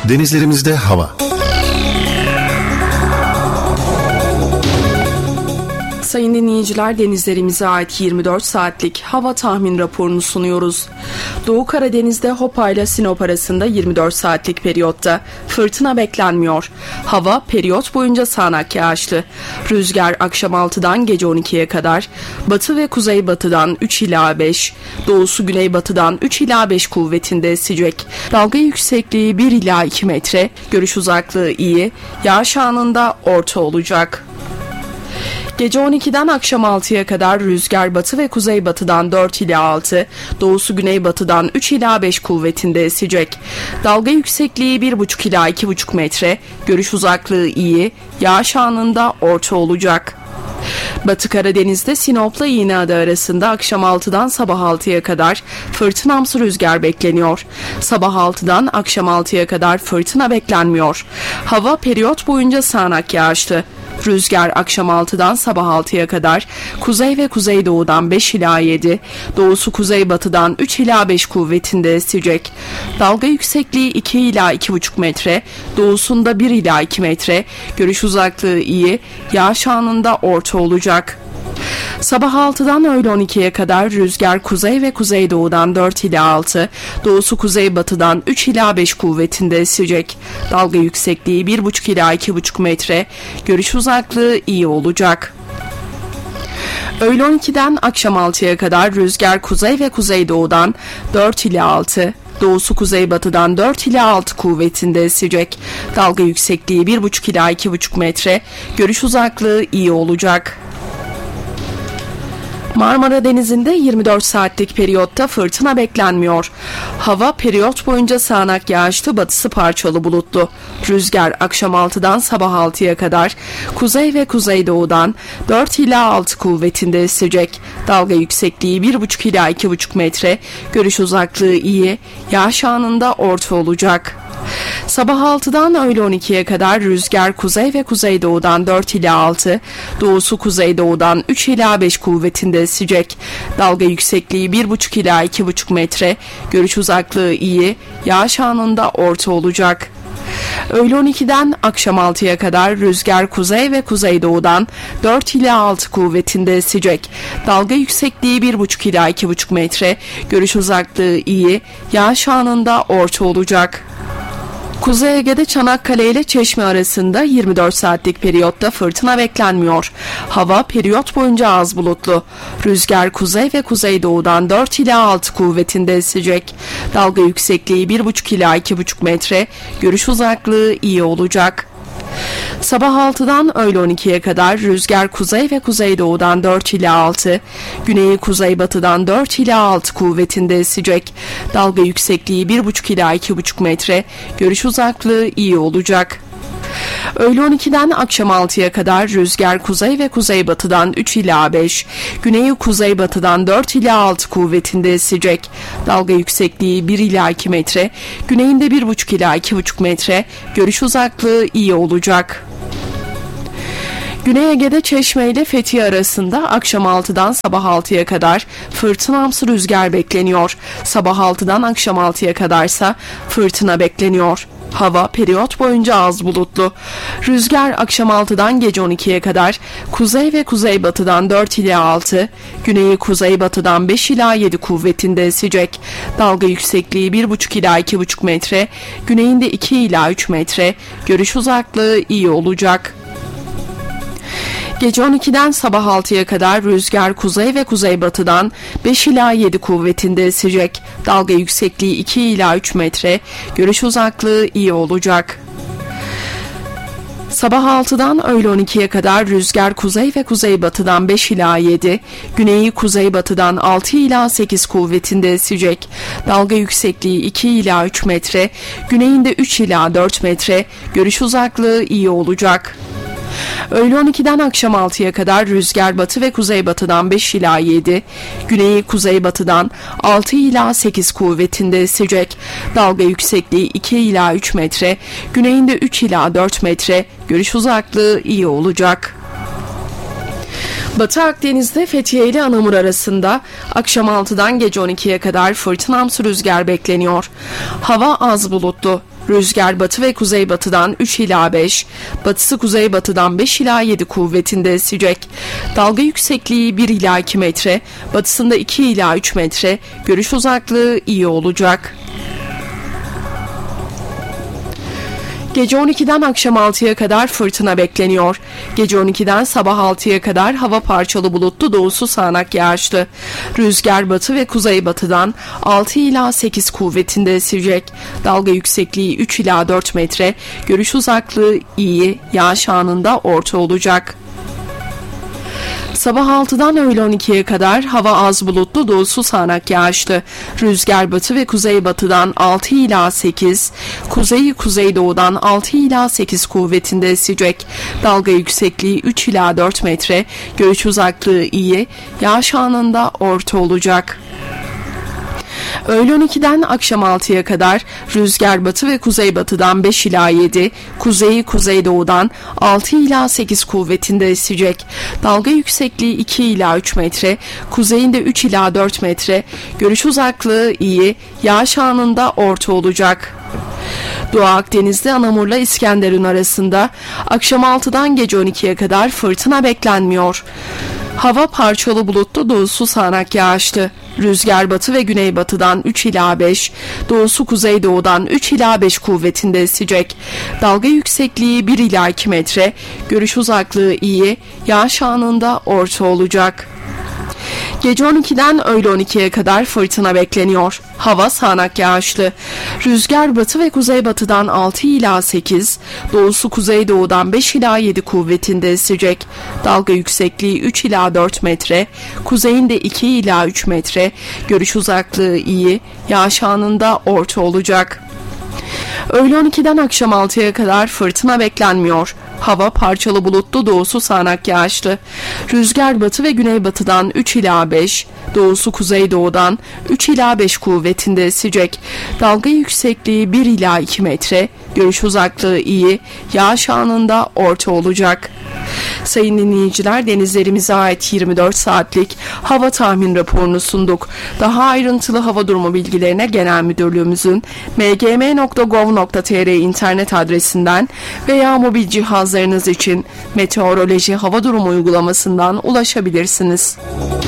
Denizlerimizde hava. Sayın dinleyiciler, denizlerimize ait 24 saatlik hava tahmin raporunu sunuyoruz. Doğu Karadeniz'de Hopa ile Sinop arasında 24 saatlik periyotta fırtına beklenmiyor. Hava periyot boyunca sağanak yağışlı. Rüzgar akşam 6'dan gece 12'ye kadar batı ve kuzeybatıdan 3 ila 5, doğusu güneybatıdan 3 ila 5 kuvvetinde esecek. Dalga yüksekliği 1 ila 2 metre, görüş uzaklığı iyi, yağış anında orta olacak. Gece 12'den akşam 6'ya kadar rüzgar batı ve kuzeybatıdan 4 ila 6, doğusu güneybatıdan 3 ila 5 kuvvetinde esecek. Dalga yüksekliği 1,5 ila 2,5 metre, görüş uzaklığı iyi, yağış anında orta olacak. Batı Karadeniz'de Sinop'la İğneada arasında akşam 6'dan sabah 6'ya kadar fırtınamsı rüzgar bekleniyor. Sabah 6'dan akşam 6'ya kadar fırtına beklenmiyor. Hava periyot boyunca sağanak yağışlı. Rüzgar akşam 6'dan sabah 6'ya kadar kuzey ve kuzeydoğudan 5 ila 7, doğusu kuzeybatıdan 3 ila 5 kuvvetinde esecek. Dalga yüksekliği 2 ila 2,5 metre, doğusunda 1 ila 2 metre, görüş uzaklığı iyi, yağış anında orta olacak. Sabah 6'dan öğle 12'ye kadar rüzgar kuzey ve kuzeydoğudan 4 ila 6, doğusu kuzeybatıdan 3 ila 5 kuvvetinde esecek. Dalga yüksekliği 1,5 ila 2,5 metre, görüş uzaklığı iyi olacak. Öğle 12'den akşam 6'ya kadar rüzgar kuzey ve kuzeydoğudan 4 ila 6, doğusu kuzeybatıdan 4 ila 6 kuvvetinde esecek. Dalga yüksekliği 1,5 ila 2,5 metre, görüş uzaklığı iyi olacak. Marmara Denizi'nde 24 saatlik periyotta fırtına beklenmiyor. Hava periyot boyunca sağanak yağışlı, batısı parçalı bulutlu. Rüzgar akşam 6'dan sabah 6'ya kadar kuzey ve kuzeydoğudan 4 ila 6 kuvvetinde esecek. Dalga yüksekliği 1,5 ila 2,5 metre, görüş uzaklığı iyi, yağış anında orta olacak. Sabah 6'dan öğle 12'ye kadar rüzgar kuzey ve kuzeydoğudan 4 ila 6, doğusu kuzeydoğudan 3 ila 5 kuvvetinde esecek. Dalga yüksekliği 1,5 ila 2,5 metre, görüş uzaklığı iyi, yağış anında orta olacak. Öğle 12'den akşam 6'ya kadar rüzgar kuzey ve kuzeydoğudan 4 ila 6 kuvvetinde esecek. Dalga yüksekliği 1,5 ila 2,5 metre, görüş uzaklığı iyi, yağış anında orta olacak. Kuzey Ege'de Çanakkale ile Çeşme arasında 24 saatlik periyotta fırtına beklenmiyor. Hava periyot boyunca az bulutlu. Rüzgar kuzey ve kuzeydoğudan 4 ila 6 kuvvetinde esecek. Dalga yüksekliği 1,5 ila 2,5 metre, görüş uzaklığı iyi olacak. Sabah 6'dan öğle 12'ye kadar rüzgar kuzey ve kuzeydoğudan 4 ila 6, güneyi kuzeybatıdan 4 ila 6 kuvvetinde esecek. Dalga yüksekliği 1,5 ila 2,5 metre, görüş uzaklığı iyi olacak. Öğle 12'den akşam 6'ya kadar rüzgar kuzey ve kuzeybatıdan 3 ila 5, güneyi kuzeybatıdan 4 ila 6 kuvvetinde esecek. Dalga yüksekliği 1 ila 2 metre, güneyinde 1,5 ila 2,5 metre, görüş uzaklığı iyi olacak. Güney Ege'de Çeşme ile Fethiye arasında akşam 6'dan sabah 6'ya kadar fırtınamsı rüzgar bekleniyor. Sabah 6'dan akşam 6'ya kadarsa fırtına bekleniyor. Hava periyot boyunca az bulutlu. Rüzgar akşam 6'dan gece 12'ye kadar kuzey ve kuzeybatıdan 4 ila 6, güneyi kuzeybatıdan 5 ila 7 kuvvetinde esecek. Dalga yüksekliği 1,5 ila 2,5 metre, güneyinde 2 ila 3 metre, görüş uzaklığı iyi olacak. Gece 12'den sabah 6'ya kadar rüzgar kuzey ve kuzeybatıdan 5 ila 7 kuvvetinde esecek. Dalga yüksekliği 2 ila 3 metre, görüş uzaklığı iyi olacak. Sabah 6'dan öğle 12'ye kadar rüzgar kuzey ve kuzeybatıdan 5 ila 7, güneyi kuzeybatıdan 6 ila 8 kuvvetinde esecek. Dalga yüksekliği 2 ila 3 metre, güneyinde 3 ila 4 metre, görüş uzaklığı iyi olacak. Öğle 12'den akşam 6'ya kadar rüzgar batı ve kuzeybatıdan 5 ila 7, güneyi kuzeybatıdan 6 ila 8 kuvvetinde esecek. Dalga yüksekliği 2 ila 3 metre, güneyinde 3 ila 4 metre, görüş uzaklığı iyi olacak. Batı Akdeniz'de Fethiye ile Anamur arasında akşam 6'dan gece 12'ye kadar fırtınamsı rüzgar bekleniyor. Hava az bulutlu. Rüzgar batı ve kuzeybatıdan 3 ila 5, batısı kuzeybatıdan 5 ila 7 kuvvetinde esecek. Dalga yüksekliği 1 ila 2 metre, batısında 2 ila 3 metre, görüş uzaklığı iyi olacak. Gece 12'den akşam 6'ya kadar fırtına bekleniyor. Gece 12'den sabah 6'ya kadar hava parçalı bulutlu, doğusu sağanak yağışlı. Rüzgar batı ve kuzeybatıdan 6 ila 8 kuvvetinde esecek. Dalga yüksekliği 3 ila 4 metre, görüş uzaklığı iyi, yağış anında orta olacak. Sabah 6'dan öğle 12'ye kadar hava az bulutlu, doğusu sağanak yağışlı. Rüzgar batı ve kuzeybatıdan 6 ila 8, kuzeyi kuzeydoğudan 6 ila 8 kuvvetinde esecek. Dalga yüksekliği 3 ila 4 metre, görüş uzaklığı iyi, yağış anında orta olacak. Öğle 12'den akşam 6'ya kadar rüzgar batı ve kuzeybatıdan 5 ila 7, kuzeyi kuzeydoğudan 6 ila 8 kuvvetinde esecek. Dalga yüksekliği 2 ila 3 metre, kuzeyinde 3 ila 4 metre, görüş uzaklığı iyi, yağış anında orta olacak. Doğu Akdeniz'de Anamur'la İskenderun arasında akşam 6'dan gece 12'ye kadar fırtına beklenmiyor. Hava parçalı bulutlu, doğusu sağanak yağışlı. Rüzgar batı ve güneybatıdan 3 ila 5, doğusu kuzeydoğudan 3 ila 5 kuvvetinde esecek. Dalga yüksekliği 1 ila 2 metre, görüş uzaklığı iyi, yağış anında orta olacak. Gece 12'den öğle 12'ye kadar fırtına bekleniyor. Hava sağanak yağışlı. Rüzgar batı ve kuzeybatıdan 6 ila 8, doğusu kuzeydoğudan 5 ila 7 kuvvetinde esecek. Dalga yüksekliği 3 ila 4 metre, kuzeyinde 2 ila 3 metre, görüş uzaklığı iyi, yağış anında orta olacak. Öğle 12'den akşam 6'ya kadar fırtına beklenmiyor. Hava parçalı bulutlu, doğusu sağanak yağışlı. Rüzgar batı ve güneybatıdan 3 ila 5, doğusu kuzeydoğudan 3 ila 5 kuvvetinde esecek. Dalga yüksekliği 1 ila 2 metre, görüş uzaklığı iyi, yağış anında orta olacak. Sayın dinleyiciler, denizlerimize ait 24 saatlik hava tahmin raporunu sunduk. Daha ayrıntılı hava durumu bilgilerine Genel Müdürlüğümüzün mgm.gov.tr internet adresinden veya mobil cihazlarınız için meteoroloji hava durumu uygulamasından ulaşabilirsiniz.